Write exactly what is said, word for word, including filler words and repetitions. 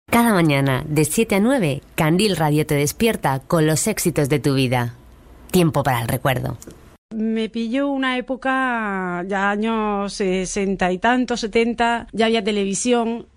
Cada mañana, de siete a nueve, Candil Radio te despierta con los éxitos de tu vida. Tiempo para el recuerdo. Me pilló una época, ya años sesenta y tantos, setenta, ya había televisión